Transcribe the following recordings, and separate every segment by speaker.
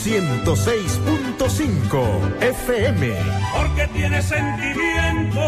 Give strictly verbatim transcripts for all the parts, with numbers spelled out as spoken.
Speaker 1: ciento seis punto cinco F M.
Speaker 2: Porque tiene sentimiento.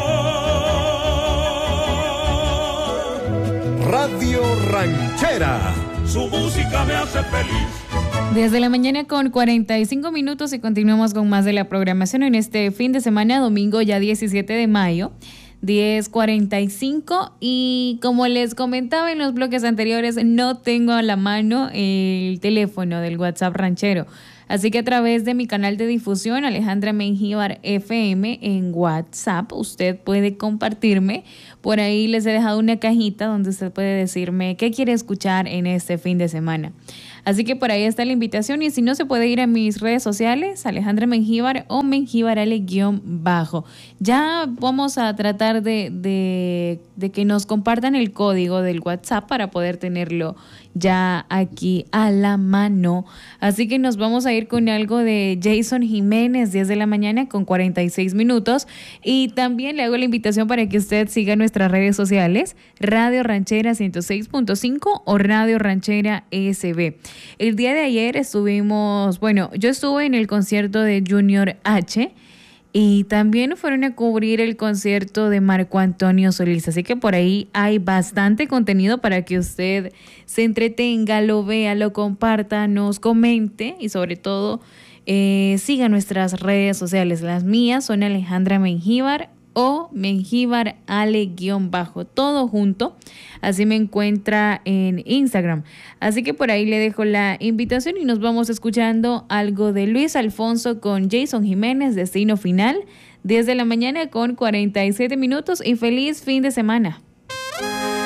Speaker 1: Radio Ranchera.
Speaker 2: Su música me hace feliz.
Speaker 3: Desde la mañana con cuarenta y cinco minutos y continuamos con más de la programación en este fin de semana, domingo ya diecisiete de mayo. diez cuarenta y cinco y como les comentaba en los bloques anteriores, no tengo a la mano el teléfono del WhatsApp ranchero. Así que a través de mi canal de difusión, Alejandra Mengíbar F M, en WhatsApp, usted puede compartirme. Por ahí les he dejado una cajita donde usted puede decirme qué quiere escuchar en este fin de semana. Así que por ahí está la invitación y si no se puede ir a mis redes sociales, Alejandra Mengíbar o Mengíbarale-bajo. Ya vamos a tratar de, de, de que nos compartan el código del WhatsApp para poder tenerlo ya aquí a la mano. Así que nos vamos a ir con algo de Jason Jiménez, diez de la mañana con cuarenta y seis minutos. Y también le hago la invitación para que usted siga nuestras redes sociales, Radio Ranchera ciento seis punto cinco o Radio Ranchera S B. El día de ayer estuvimos, bueno, yo estuve en el concierto de Junior H y también fueron a cubrir el concierto de Marco Antonio Solís. Así que por ahí hay bastante contenido para que usted se entretenga, lo vea, lo comparta, nos comente y sobre todo eh, siga nuestras redes sociales. Las mías son Alejandra Mengíbar o Mengíbar Ale-bajo, todo junto. Así me encuentra en Instagram. Así que por ahí le dejo la invitación y nos vamos escuchando algo de Luis Alfonso con Jason Jiménez, Destino Final, diez de la mañana con cuarenta y siete minutos y feliz fin de semana.